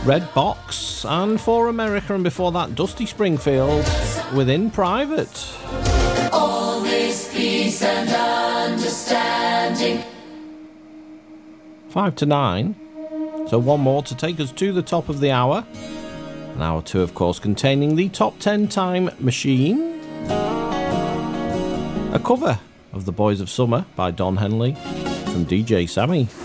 Red Box, and For America, and before that, Dusty Springfield with In Private. All this peace and understanding. 5 to 9. So one more to take us to the top of the hour. An hour 2, of course, containing the Top 10 Time Machine. A cover of The Boys of Summer by Don Henley from DJ Sammy.